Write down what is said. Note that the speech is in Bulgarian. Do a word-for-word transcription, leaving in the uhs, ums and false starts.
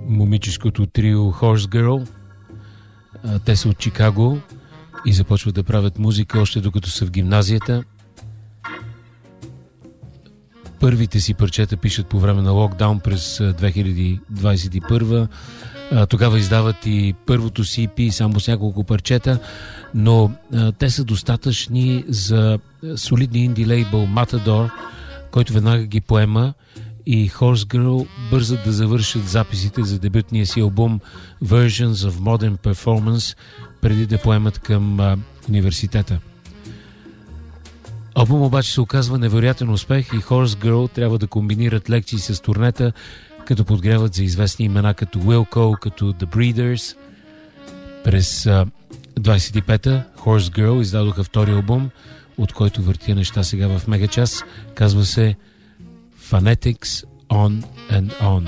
момическото трио Horse Girl. Те са от Чикаго и започват да правят музика още докато са в гимназията. Първите си парчета пишат по време на локдаун през две хиляди двадесет и първа. Тогава издават и първото си и пи, само с няколко парчета, но а, те са достатъчни за солидния инди лейбъл Matador, който веднага ги поема, и Horse Girl бързат да завършат записите за дебютния си албум Versions of Modern Performance, преди да поемат към а, университета. Албум обаче се оказва невероятен успех и Horse Girl трябва да комбинират лекции с турнета, като подгряват за известни имена като Wilco, като The Breeders. През а, двадесет и пета Horse Girl издадоха втори албум, от който въртя неща сега в мегачас. Казва се Phonetics On and On.